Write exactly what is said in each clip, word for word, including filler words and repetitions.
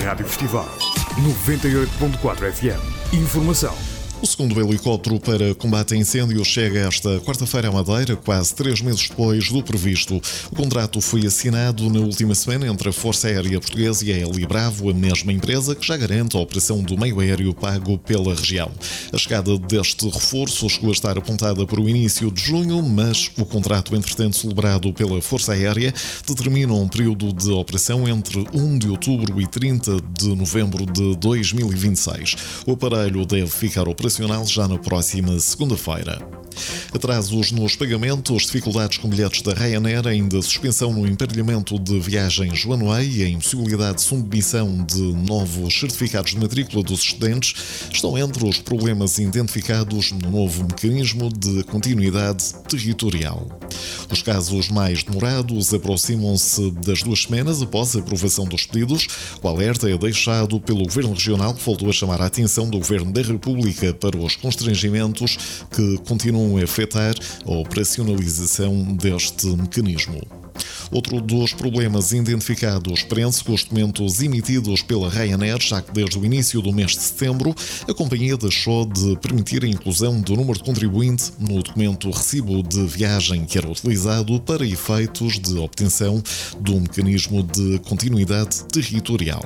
Rádio Festival noventa e oito ponto quatro F M. Informação. O segundo helicóptero para combate a incêndios chega esta quarta-feira à Madeira, quase três meses depois do previsto. O contrato foi assinado na última semana entre a Força Aérea Portuguesa e a Heli Bravo, a mesma empresa que já garante a operação do meio aéreo pago pela região. A chegada deste reforço chegou a estar apontada para o início de junho, mas o contrato, entretanto celebrado pela Força Aérea, determina um período de operação entre primeiro de outubro e trinta de novembro de dois mil e vinte e seis. O aparelho deve ficar operacional já na próxima segunda-feira. Atrasos nos pagamentos, dificuldades com bilhetes da Ryanair, ainda suspensão no emparelhamento de viagens one-way e a impossibilidade de submissão de novos certificados de matrícula dos estudantes estão entre os problemas identificados no novo mecanismo de continuidade territorial. Os casos mais demorados aproximam-se das duas semanas após a aprovação dos pedidos. O alerta é deixado pelo Governo Regional, que voltou a chamar a atenção do Governo da República para os constrangimentos que continuam a afetar a operacionalização deste mecanismo. Outro dos problemas identificados prende-se com os documentos emitidos pela Ryanair, já que desde o início do mês de setembro a companhia deixou de permitir a inclusão do número de contribuinte no documento recibo de viagem que era utilizado para efeitos de obtenção do mecanismo de continuidade territorial.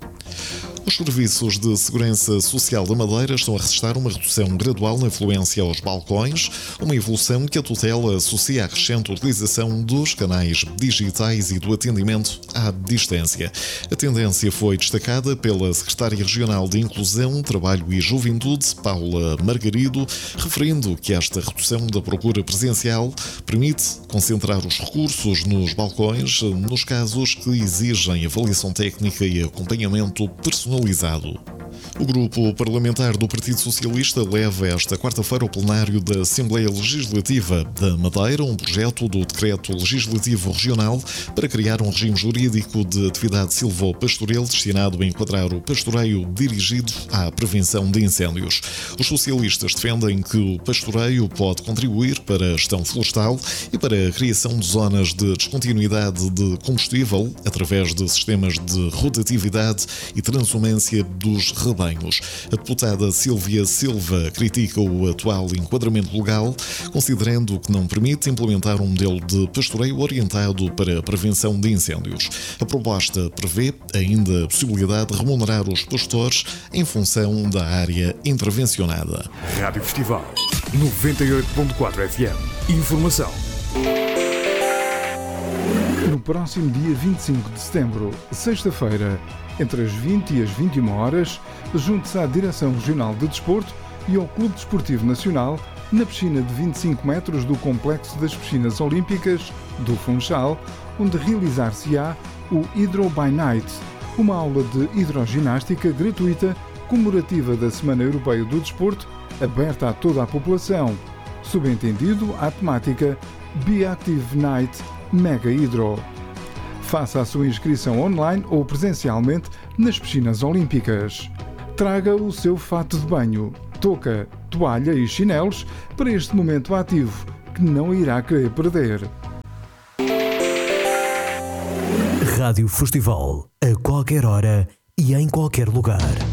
Os serviços de segurança social da Madeira estão a registrar uma redução gradual na afluência aos balcões, uma evolução que a tutela associa à crescente utilização dos canais digitais e do atendimento à distância. A tendência foi destacada pela Secretária Regional de Inclusão, Trabalho e Juventude, Paula Margarido, referindo que esta redução da procura presencial permite concentrar os recursos nos balcões nos casos que exigem avaliação técnica e acompanhamento personalizado. O grupo parlamentar do Partido Socialista leva esta quarta-feira ao plenário da Assembleia Legislativa da Madeira um projeto do Decreto Legislativo Regional para criar um regime jurídico de atividade silvopastoril destinado a enquadrar o pastoreio dirigido à prevenção de incêndios. Os socialistas defendem que o pastoreio pode contribuir para a gestão florestal e para a criação de zonas de descontinuidade de combustível através de sistemas de rotatividade e transumância dos rebanhos. A deputada Sílvia Silva critica o atual enquadramento legal, considerando que não permite implementar um modelo de pastoreio orientado para a prevenção de incêndios. A proposta prevê ainda a possibilidade de remunerar os pastores em função da área intervencionada. Rádio Festival noventa e oito ponto quatro F M. Informação. No próximo dia vinte e cinco de setembro, sexta-feira, entre as vinte e as vinte e uma horas, junte-se à Direção Regional de Desporto e ao Clube Desportivo Nacional na piscina de vinte e cinco metros do Complexo das Piscinas Olímpicas do Funchal, onde realizar-se-á o Hydro by Night, uma aula de hidroginástica gratuita comemorativa da Semana Europeia do Desporto, aberta a toda a população. Subentendido à temática Be Active Night Mega Hydro. Faça a sua inscrição online ou presencialmente nas piscinas olímpicas. Traga o seu fato de banho, touca, toalha e chinelos para este momento ativo que não irá querer perder. Rádio Festival, a qualquer hora e em qualquer lugar.